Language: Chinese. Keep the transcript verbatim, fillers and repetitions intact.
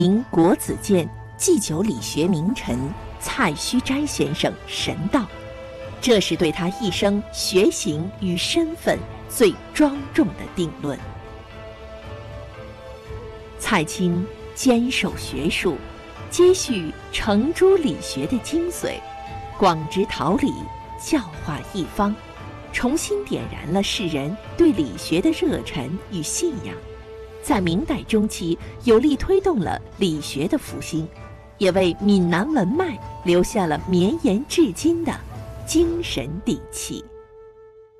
名国子监祭酒理学名臣蔡虚斋先生神道，这是对他一生学行与身份最庄重的定论。蔡青坚守学术，接续程朱理学的精髓，广植桃李，教化一方，重新点燃了世人对理学的热忱与信仰，在明代中期有力推动了理学的复兴，也为闽南文脉留下了绵延至今的精神底气。